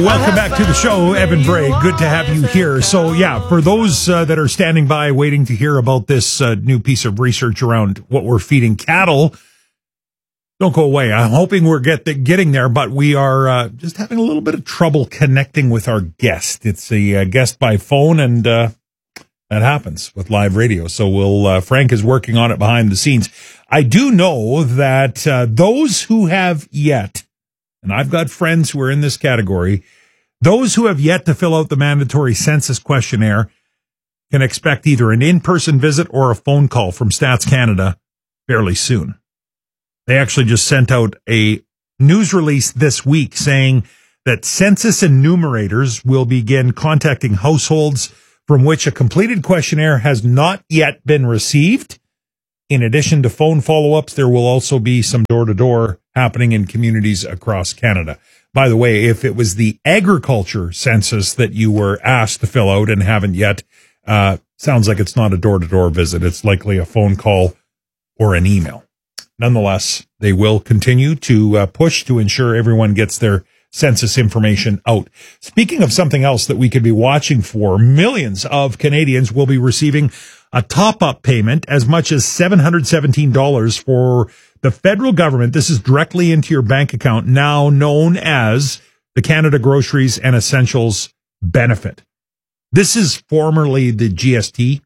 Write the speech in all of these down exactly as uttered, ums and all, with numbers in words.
welcome back to the show, Evan Bray. Good to have you here. So, yeah, for those uh, that are standing by waiting to hear about this uh, new piece of research around what we're feeding cattle, don't go away. I'm hoping we're get the, getting there, but we are uh, just having a little bit of trouble connecting with our guest. It's a uh, guest by phone, and uh, that happens with live radio. So we'll uh, Frank is working on it behind the scenes. I do know that uh, those who have yet, and I've got friends who are in this category, those who have yet to fill out the mandatory census questionnaire can expect either an in-person visit or a phone call from Stats Canada fairly soon. They actually just sent out a news release this week saying that census enumerators will begin contacting households from which a completed questionnaire has not yet been received. In addition to phone follow-ups, there will also be some door-to-door happening in communities across Canada. By the way, if it was the agriculture census that you were asked to fill out and haven't yet, uh, sounds like it's not a door-to-door visit. It's likely a phone call or an email. Nonetheless, they will continue to uh, push to ensure everyone gets their census information out. Speaking of something else that we could be watching for, millions of Canadians will be receiving a top-up payment as much as seven hundred seventeen dollars for the federal government. This is directly into your bank account, now known as the Canada Groceries and Essentials Benefit. This is formerly the G S T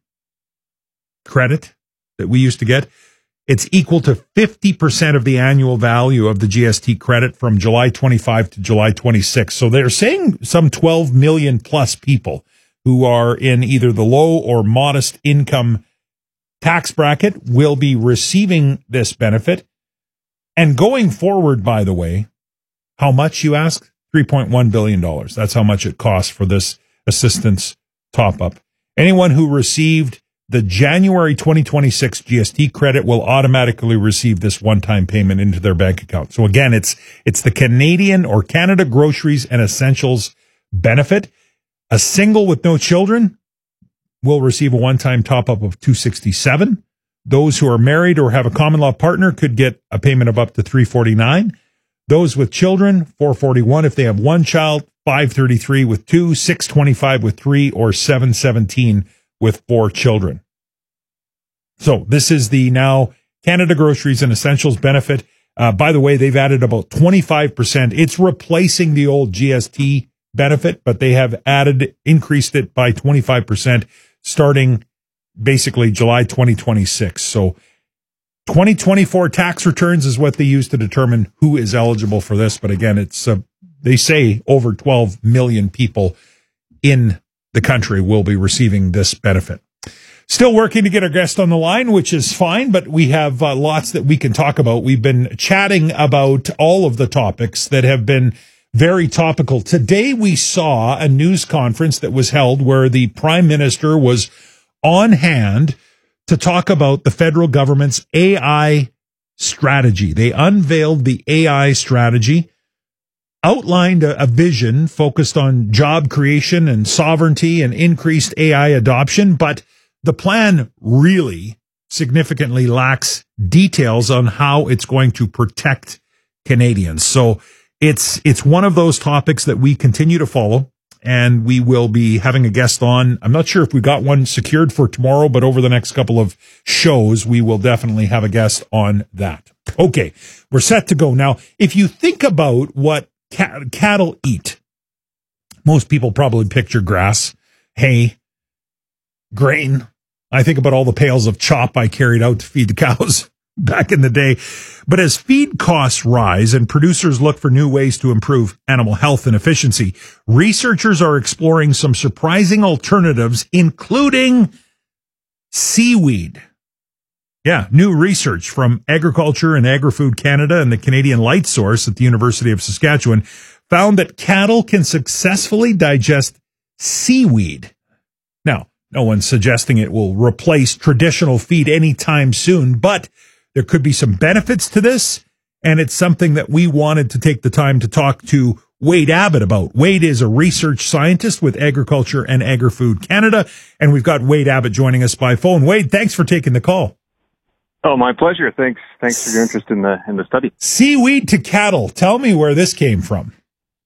credit that we used to get. It's equal to fifty percent of the annual value of the G S T credit from July twenty-fifth to July twenty-sixth. So they're saying some twelve million plus people who are in either the low or modest income tax bracket will be receiving this benefit. And going forward, by the way, how much, you ask? three point one billion dollars. That's how much it costs for this assistance top-up. Anyone who received the January twenty twenty-six G S T credit will automatically receive this one-time payment into their bank account. So again, it's it's the Canadian or Canada Groceries and Essentials Benefit. A single with no children will receive a one-time top-up of two hundred sixty-seven dollars. Those who are married or have a common law partner could get a payment of up to three hundred forty-nine dollars. Those with children, four hundred forty-one dollars if they have one child, five hundred thirty-three dollars with two, six hundred twenty-five dollars with three, or seven hundred seventeen dollars with four children. So this is the now Canada Groceries and Essentials Benefit. Uh, by the way, they've added about twenty-five percent. It's replacing the old G S T benefit, but they have added, increased it by twenty-five percent starting basically July twenty twenty-six. So twenty twenty-four tax returns is what they use to determine who is eligible for this. But again, it's uh, they say over twelve million people in the country will be receiving this benefit. Still working to get our guest on the line, which is fine, but we have uh, lots that we can talk about. We've been chatting about all of the topics that have been very topical. Today we saw a news conference that was held where the Prime Minister was on hand to talk about the federal government's A I strategy. They unveiled the A I strategy, outlined a, a vision focused on job creation and sovereignty and increased A I adoption, but the plan really significantly lacks details on how it's going to protect Canadians. So it's it's one of those topics that we continue to follow, and we will be having a guest on. I'm not sure if we got one secured for tomorrow, but over the next couple of shows, we will definitely have a guest on that. Okay, we're set to go. Now, if you think about what cat- cattle eat, most people probably picture grass, hay, grain. I think about all the pails of chop I carried out to feed the cows back in the day. But as feed costs rise and producers look for new ways to improve animal health and efficiency, researchers are exploring some surprising alternatives, including seaweed. Yeah, new research from Agriculture and Agri-Food Canada and the Canadian Light Source at the University of Saskatchewan found that cattle can successfully digest seaweed. Now, no one's suggesting it will replace traditional feed anytime soon, but there could be some benefits to this, and it's something that we wanted to take the time to talk to Wade Abbott about. Wade is a research scientist with Agriculture and Agri-Food Canada, and we've got Wade Abbott joining us by phone. Wade, thanks for taking the call. Oh, my pleasure. Thanks. Thanks for your interest in the in the study. Seaweed to cattle. Tell me where this came from.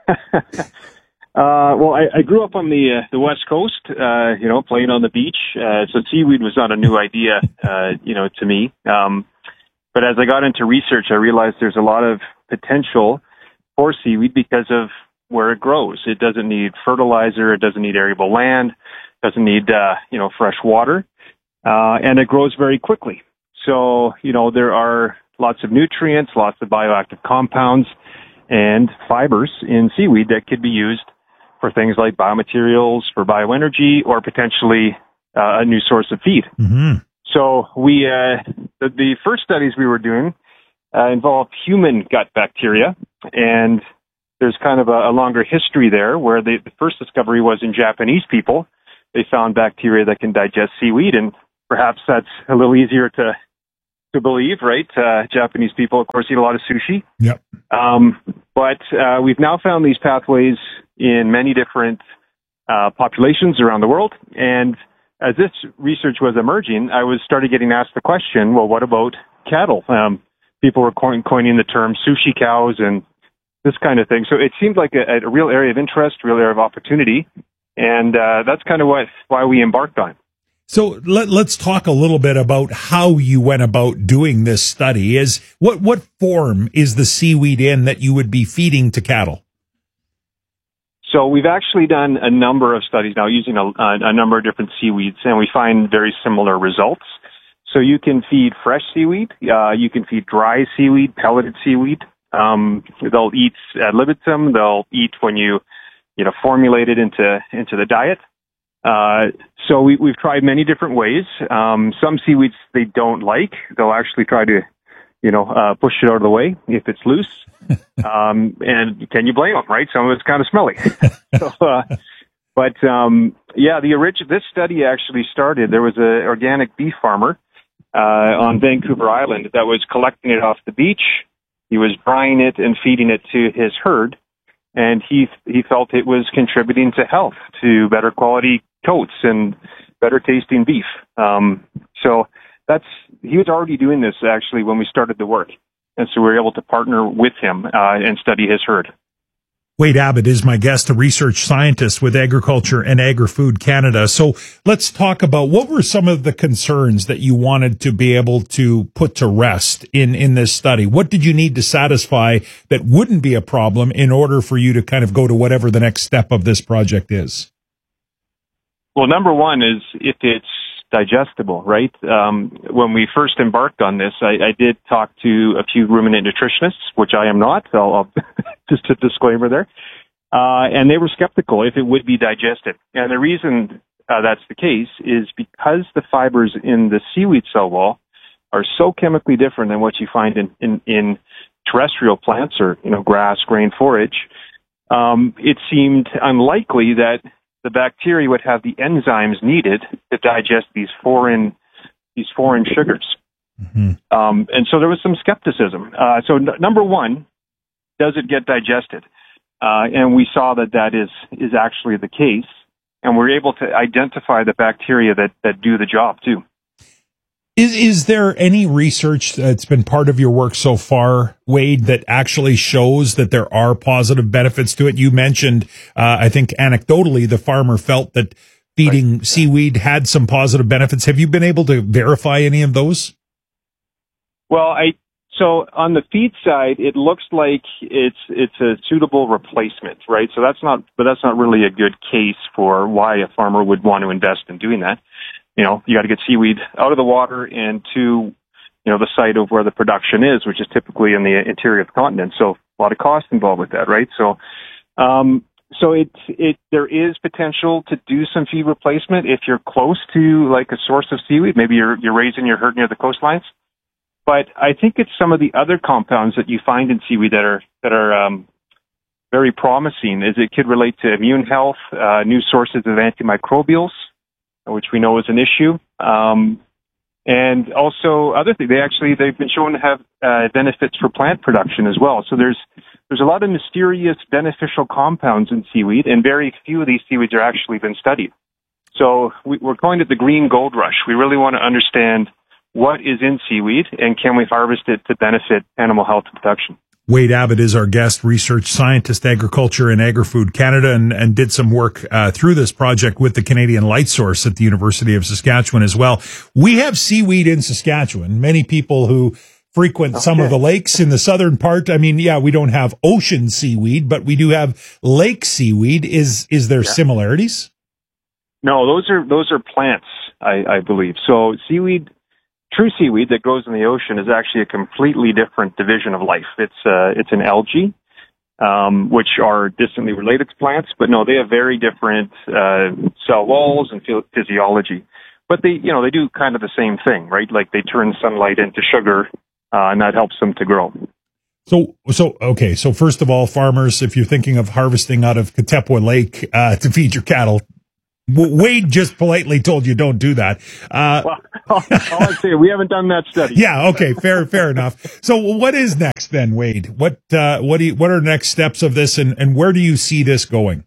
Uh, well, I, I grew up on the uh, the West Coast, uh, you know, playing on the beach. Uh, so seaweed was not a new idea, uh, you know, to me. Um, but as I got into research, I realized there's a lot of potential for seaweed because of where it grows. It doesn't need fertilizer. It doesn't need arable land. Doesn't need, uh, you know, fresh water. Uh, and it grows very quickly. So, you know, there are lots of nutrients, lots of bioactive compounds and fibers in seaweed that could be used for things like biomaterials, for bioenergy, or potentially uh, a new source of feed. Mm-hmm. So we, uh, the, the first studies we were doing uh, involved human gut bacteria, and there's kind of a, a longer history there where the, the first discovery was in Japanese people. They found bacteria that can digest seaweed, and perhaps that's a little easier to to believe, right? Uh, Japanese people, of course, eat a lot of sushi. Yep. Um, but uh, we've now found these pathways in many different uh, populations around the world. And as this research was emerging, I was started getting asked the question, well, what about cattle? Um, people were coin- coining the term sushi cows and this kind of thing. So it seemed like a, a real area of interest, real area of opportunity. And uh, that's kind of what why we embarked on. So let, let's talk a little bit about how you went about doing this study. Is what what form is the seaweed in that you would be feeding to cattle? So we've actually done a number of studies now using a, a number of different seaweeds, and we find very similar results. So you can feed fresh seaweed, uh, you can feed dry seaweed, pelleted seaweed. Um, they'll eat ad libitum. They'll eat when you you know formulate it into into the diet. Uh, so we, we've tried many different ways. Um, some seaweeds they don't like. They'll actually try to, you know, uh, push it out of the way if it's loose. Um, and can you blame them, right? Some of it's kind of smelly. so, uh, but, um, yeah, the origin, this study actually started, there was an organic beef farmer, uh, on Vancouver Island that was collecting it off the beach. He was drying it and feeding it to his herd. And he he felt it was contributing to health, to better quality coats and better tasting beef. Um, so that's he was already doing this actually when we started the work, and so we were able to partner with him uh, and study his herd. Wade Abbott is my guest, a research scientist with Agriculture and Agri-Food Canada. So let's talk about what were some of the concerns that you wanted to be able to put to rest in, in this study. What did you need to satisfy that wouldn't be a problem in order for you to kind of go to whatever the next step of this project is? Well, number one is if it's digestible, right? Um, when we first embarked on this, I, I did talk to a few ruminant nutritionists, which I am not. So I'll just a disclaimer there. Uh, and they were skeptical if it would be digested. And the reason uh, that's the case is because the fibers in the seaweed cell wall are so chemically different than what you find in, in, in terrestrial plants or, you know, grass, grain, forage. Um, it seemed unlikely that the bacteria would have the enzymes needed to digest these foreign these foreign sugars. Mm-hmm. Um, and so there was some skepticism. Uh, so n- number one, does it get digested? Uh, and we saw that that is is actually the case, and we're able to identify the bacteria that, that do the job too. Is is there any research that's been part of your work so far, Wade, that actually shows that there are positive benefits to it? You mentioned, uh, I think anecdotally, the farmer felt that feeding right. seaweed had some positive benefits. Have you been able to verify any of those? Well, I so on the feed side, it looks like it's it's a suitable replacement, right? So that's not, but that's not really a good case for why a farmer would want to invest in doing that. You know, you got to get seaweed out of the water and to, you know, the site of where the production is, which is typically in the interior of the continent. So a lot of cost involved with that, right? So, um, so it, it, there is potential to do some feed replacement if you're close to like a source of seaweed. Maybe you're, you're raising your herd near the coastlines. But I think it's some of the other compounds that you find in seaweed that are, that are, um, very promising is it could relate to immune health, uh, new sources of antimicrobials, which we know is an issue. Um, and also other things, they actually, they've been shown to have uh, benefits for plant production as well. So there's, there's a lot of mysterious beneficial compounds in seaweed, and very few of these seaweeds are actually been studied. So we, we're calling it the green gold rush. We really want to understand what is in seaweed and can we harvest it to benefit animal health and production. Wade Abbott is our guest, research scientist, agriculture and agri-food Canada, and, and did some work uh, through this project with the Canadian Light Source at the University of Saskatchewan as well. We have seaweed in Saskatchewan. Many people who frequent okay. some of the lakes in the southern part. I mean, yeah, we don't have ocean seaweed, but we do have lake seaweed. Is is there yeah. similarities? No, those are those are plants, I, I believe. So seaweed. True seaweed that grows in the ocean is actually a completely different division of life. It's uh, it's an algae, um, which are distantly related to plants, but no, they have very different uh, cell walls and physiology. But they, you know, they do kind of the same thing, right? Like they turn sunlight into sugar, uh, and that helps them to grow. So, so okay. So first of all, farmers, if you're thinking of harvesting out of Katepwa Lake uh, to feed your cattle, Wade just politely told you don't do that. Uh, well, all I'd say, we haven't done that study. Yeah, okay, fair, fair enough. So, what is next then, Wade? What, uh, what do you, what are next steps of this, and, and where do you see this going?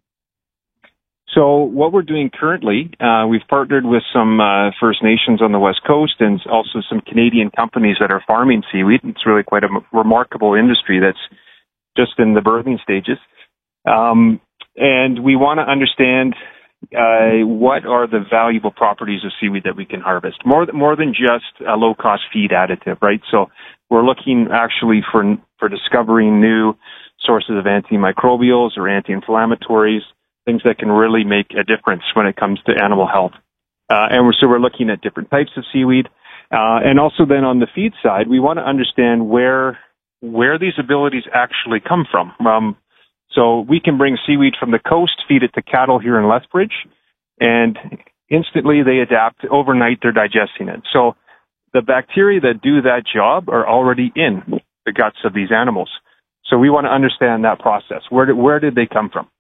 So, what we're doing currently, uh, we've partnered with some uh, First Nations on the West Coast, and also some Canadian companies that are farming seaweed. It's really quite a m- remarkable industry that's just in the birthing stages, um, and we want to understand. Uh, what are the valuable properties of seaweed that we can harvest? More, more than just a low-cost feed additive, right? So we're looking actually for for discovering new sources of antimicrobials or anti-inflammatories, things that can really make a difference when it comes to animal health. Uh, and we're, so we're looking at different types of seaweed. Uh, and also then on the feed side, we want to understand where where these abilities actually come from. Um, So we can bring seaweed from the coast, feed it to cattle here in Lethbridge, and instantly they adapt. Overnight, they're digesting it. So the bacteria that do that job are already in the guts of these animals. So we want to understand that process. Where did, where did they come from?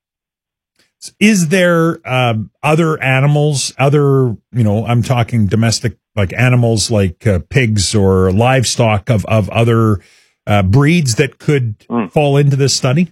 Is there um, other animals, other, you know, I'm talking domestic, like animals like uh, pigs or livestock of, of other uh, breeds that could mm. fall into this study?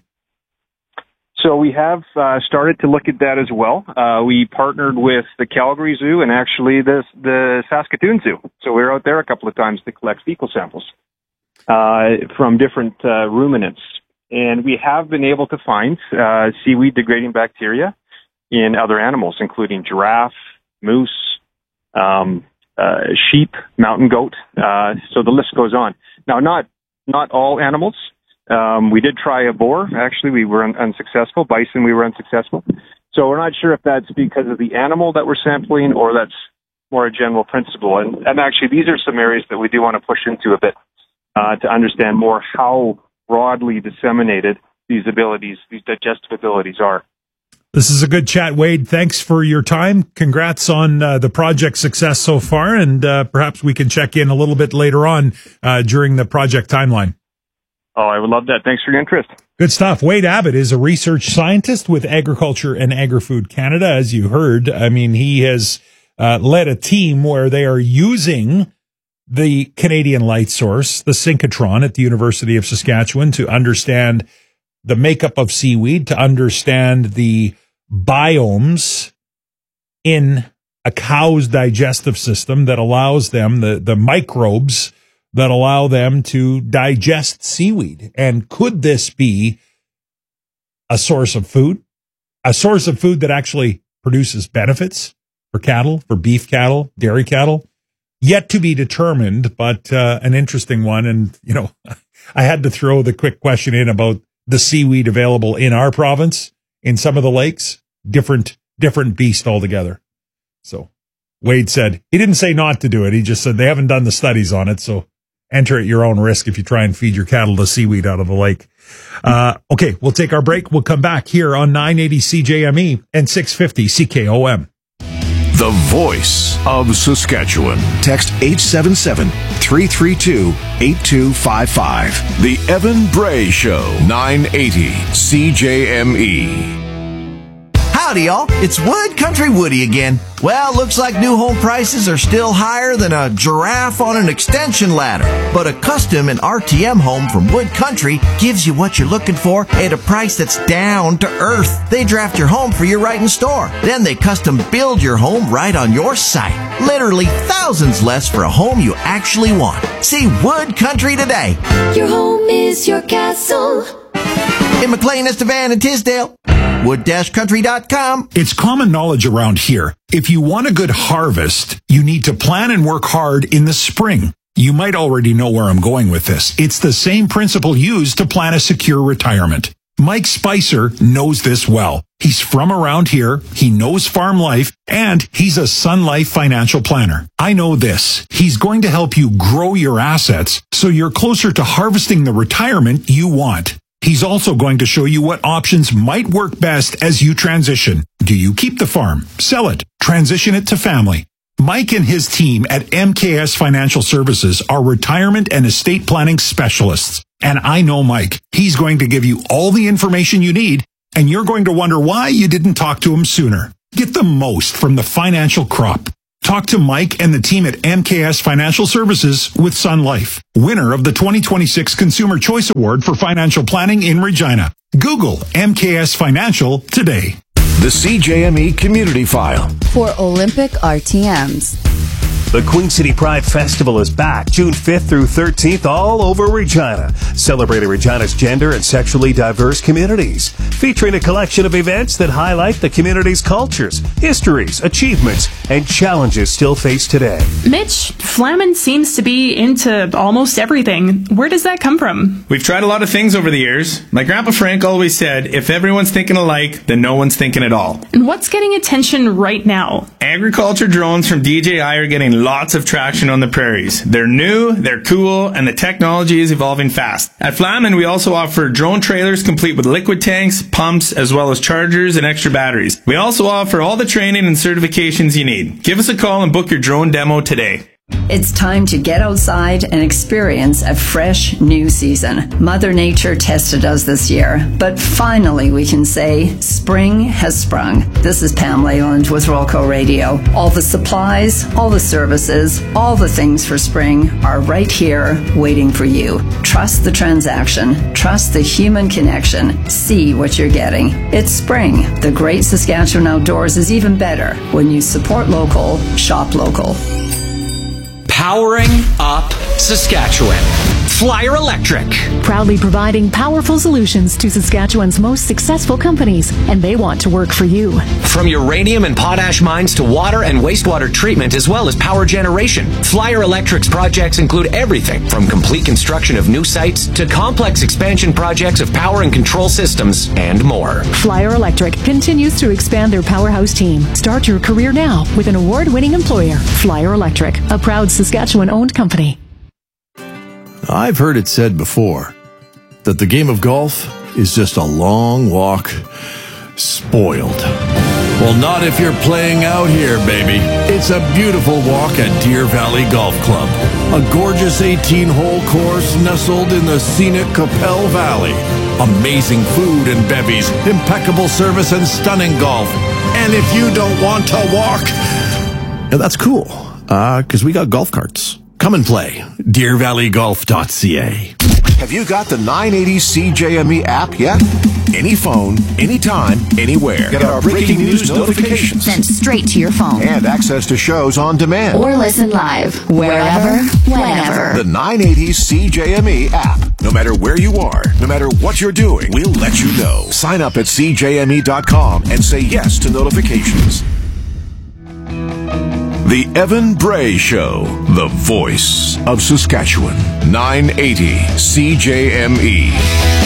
So we have uh, started to look at that as well. Uh, we partnered with the Calgary Zoo and actually the, the Saskatoon Zoo. So we were out there a couple of times to collect fecal samples uh, from different uh, ruminants. And we have been able to find uh, seaweed-degrading bacteria in other animals, including giraffe, moose, um, uh, sheep, mountain goat. Uh, so the list goes on. Now, not not all animals. Um, we did try a boar. Actually, we were un- unsuccessful. Bison, we were unsuccessful. So we're not sure if that's because of the animal that we're sampling or that's more a general principle. And, and actually, these are some areas that we do want to push into a bit uh, to understand more how broadly disseminated these abilities, these digestive abilities are. This is a good chat, Wade. Thanks for your time. Congrats on uh, the project success so far, and uh, perhaps we can check in a little bit later on uh, during the project timeline. Oh, I would love that. Thanks for your interest. Good stuff. Wade Abbott is a research scientist with Agriculture and Agri-Food Canada, as you heard. I mean, he has uh, led a team where they are using the Canadian Light Source, the synchrotron at the University of Saskatchewan, to understand the makeup of seaweed, to understand the biomes in a cow's digestive system that allows them, the, the microbes that allow them to digest seaweed. And could this be a source of food, a source of food that actually produces benefits for cattle, for beef cattle, dairy cattle? Yet to be determined, but uh, an interesting one. And, you know, I had to throw the quick question in about the seaweed available in our province, in some of the lakes, different, different beast altogether. So Wade said, he didn't say not to do it. He just said they haven't done the studies on it. So enter at your own risk if you try and feed your cattle the seaweed out of the lake. Uh, okay, we'll take our break. We'll come back here on nine eighty C J M E and six fifty C K O M. The voice of Saskatchewan. Text eight seven seven, three three two, eight two five five. The Evan Bray Show, nine eighty C J M E. Howdy, y'all. It's Wood Country Woody again. Well, looks like new home prices are still higher than a giraffe on an extension ladder. But a custom and R T M home from Wood Country gives you what you're looking for at a price that's down to earth. They draft your home for you right in store. Then they custom build your home right on your site. Literally thousands less for a home you actually want. See Wood Country today. Your home is your castle. In McLean, Estevan, and Tisdale. wood dash country dot com. It's common knowledge around here. If you want a good harvest, you need to plan and work hard in the spring. You might already know where I'm going with this. It's the same principle used to plan a secure retirement. Mike Spicer knows this well. He's from around here, he knows farm life, and he's a Sun Life financial planner. I know this. He's going to help you grow your assets so you're closer to harvesting the retirement you want. He's also going to show you what options might work best as you transition. Do you keep the farm, sell it, transition it to family? Mike and his team at M K S Financial Services are retirement and estate planning specialists. And I know Mike. He's going to give you all the information you need, and you're going to wonder why you didn't talk to him sooner. Get the most from the financial crop. Talk to Mike and the team at M K S Financial Services with Sun Life, winner of the twenty twenty-six Consumer Choice Award for Financial Planning in Regina. Google M K S Financial today. The C J M E Community File. For Olympic R T Ms. The Queen City Pride Festival is back June fifth through thirteenth all over Regina, celebrating Regina's gender and sexually diverse communities, featuring a collection of events that highlight the community's cultures, histories, achievements, and challenges still faced today. Mitch, Flamin seems to be into almost everything. Where does that come from? We've tried a lot of things over the years. My Grandpa Frank always said, if everyone's thinking alike, then no one's thinking at all. And what's getting attention right now? Agriculture drones from D J I are getting lots of traction on the prairies. They're new, they're cool, and the technology is evolving fast. At Flamin, we also offer drone trailers complete with liquid tanks, pumps, as well as chargers and extra batteries. We also offer all the training and certifications you need. Give us a call and book your drone demo today. It's time to get outside and experience a fresh new season. Mother Nature tested us this year, but finally we can say spring has sprung. This is Pam Leyland with Rolco Radio. All the supplies, all the services, all the things for spring are right here waiting for you. Trust the transaction. Trust the human connection. See what you're getting. It's spring. The Great Saskatchewan Outdoors is even better when you support local, shop local. Powering up Saskatchewan. Flyer Electric. Proudly providing powerful solutions to Saskatchewan's most successful companies, and they want to work for you. From uranium and potash mines to water and wastewater treatment, as well as power generation, Flyer Electric's projects include everything from complete construction of new sites to complex expansion projects of power and control systems and more. Flyer Electric continues to expand their powerhouse team. Start your career now with an award-winning employer. Flyer Electric, a proud Saskatchewan-owned company. I've heard it said before that the game of golf is just a long walk spoiled. Well, not if you're playing out here, baby. It's a beautiful walk at Deer Valley Golf Club, a gorgeous eighteen-hole course nestled in the scenic Capel Valley. Amazing food and bevies, impeccable service, and stunning golf. And if you don't want to walk, and that's cool, uh, because we got golf carts. Come and play. deer valley golf dot c a. Have you got the nine eighty C J M E app yet? Any phone, anytime, anywhere. Get our breaking news notifications sent straight to your phone. And access to shows on demand. Or listen live, wherever, whenever. The nine eighty C J M E app. No matter where you are, no matter what you're doing, we'll let you know. Sign up at c j m e dot com and say yes to notifications. The Evan Bray Show, the voice of Saskatchewan. nine eighty C J M E.